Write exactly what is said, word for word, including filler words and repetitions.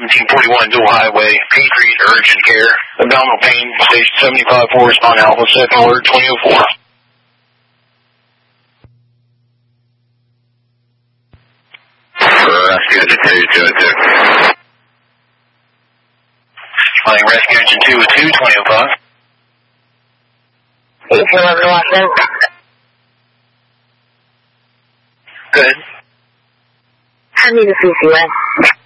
seventeen forty-one dual highway, Patriot urgent care, abdominal pain, station seventy-five four, respond Alpha, second order twenty oh four. Rescue engine two, two oh two. Flying rescue engine two oh two, twenty oh five. eighteen eleven Washington. Good. I need a C C one.